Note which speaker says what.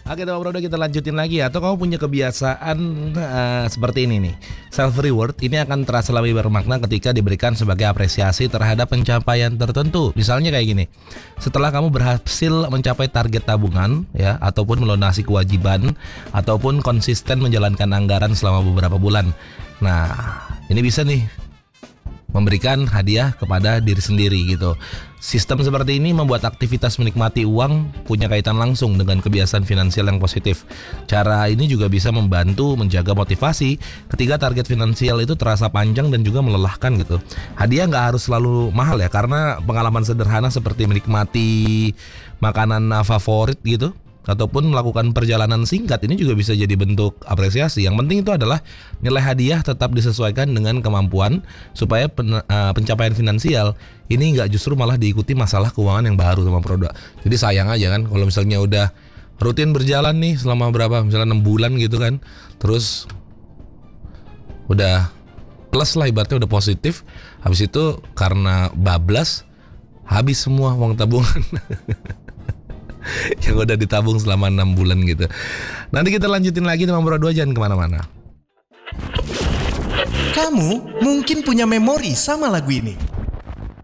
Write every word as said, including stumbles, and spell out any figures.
Speaker 1: Oke teman Bro, kita lanjutin lagi. Atau kamu punya kebiasaan uh, seperti ini nih. Self reward ini akan terasa lebih bermakna ketika diberikan sebagai apresiasi terhadap pencapaian tertentu. Misalnya kayak gini. Setelah kamu berhasil mencapai target tabungan ya, ataupun melunasi kewajiban, ataupun konsisten menjalankan anggaran selama beberapa bulan. Nah, ini bisa nih memberikan hadiah kepada diri sendiri gitu. Sistem seperti ini membuat aktivitas menikmati uang punya kaitan langsung dengan kebiasaan finansial yang positif. Cara ini juga bisa membantu menjaga motivasi ketika target finansial itu terasa panjang dan juga melelahkan gitu. Hadiah nggak harus selalu mahal ya, karena pengalaman sederhana seperti menikmati makanan favorit gitu, ataupun melakukan perjalanan singkat ini juga bisa jadi bentuk apresiasi. Yang penting itu adalah nilai hadiah tetap disesuaikan dengan kemampuan supaya pen, uh, pencapaian finansial ini nggak justru malah diikuti masalah keuangan yang baru sama produk. Jadi sayang aja kan kalau misalnya udah rutin berjalan nih selama berapa, misalnya enam bulan gitu kan, terus udah plus lah ibaratnya, udah positif, habis itu karena bablas habis semua uang tabungan yang udah ditabung selama enam bulan gitu. Nanti kita lanjutin lagi teman Bro dua, jangan kemana-mana.
Speaker 2: Kamu mungkin punya memori sama lagu ini.